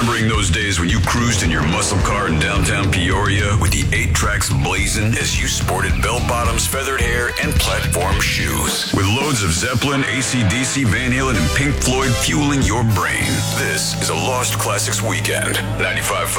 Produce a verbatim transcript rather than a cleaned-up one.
Remembering those days when you cruised in your muscle car in downtown Peoria with the eight tracks blazing as you sported bell-bottoms, feathered hair, and platform shoes. With loads of Zeppelin, A C D C, Van Halen, and Pink Floyd fueling your brain. This is a Lost Classics weekend. ninety-five point five